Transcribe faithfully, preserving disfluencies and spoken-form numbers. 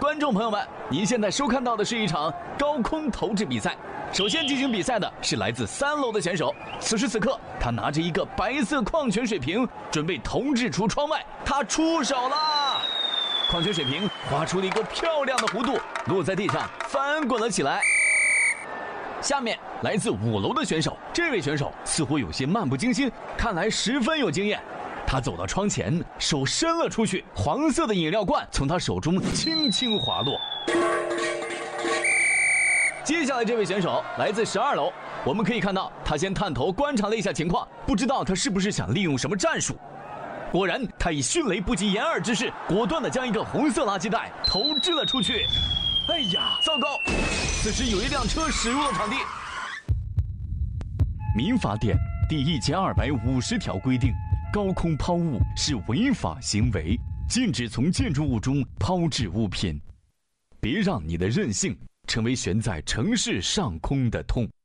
观众朋友们，您现在收看到的是一场高空投掷比赛。首先进行比赛的是来自三楼的选手，此时此刻，他拿着一个白色矿泉水瓶，准备投掷出窗外。他出手了，矿泉水瓶划出了一个漂亮的弧度，落在地上翻滚了起来。下面来自五楼的选手，这位选手似乎有些漫不经心，看来十分有经验。他走到窗前，手伸了出去，黄色的饮料罐从他手中轻轻滑落。接下来这位选手来自十二楼，我们可以看到他先探头观察了一下情况，不知道他是不是想利用什么战术。果然，他以迅雷不及掩耳之势，果断地将一个红色垃圾袋投掷了出去。哎呀，糟糕！此时有一辆车驶入了场地。民法典第一千二百五十条规定，高空抛物是违法行为，禁止从建筑物中抛掷物品。别让你的任性成为悬在城市上空的痛。